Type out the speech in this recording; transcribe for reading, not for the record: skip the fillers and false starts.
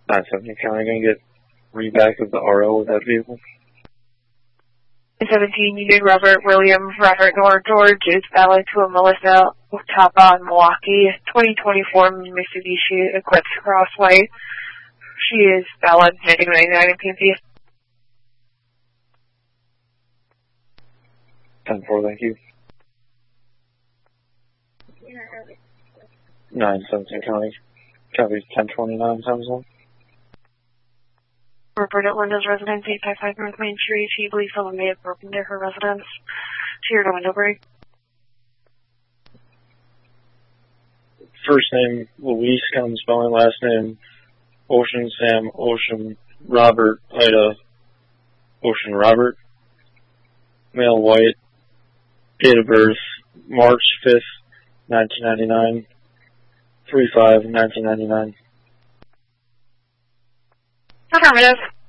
970 County, gonna get reback of the RO with that vehicle. 17 Union Robert William Robert Nor George is valid to a Melissa Tapa in Milwaukee, 2024 Mitsubishi Eclipse Crossway. She is valid, heading 99 in PNP. 10-4, thank you. 917 County, copy 1029, sounds like. Roberta Linda's residence, 855 North Main Street. She believes someone may have broken into her residence. She heard a window break. First name, Luis, common spelling, last name, Ocean Sam, Ocean Robert, Ida, Ocean Robert. Male, white. Date of birth, March 5th, 1999. 3/5/1999. Affirmative.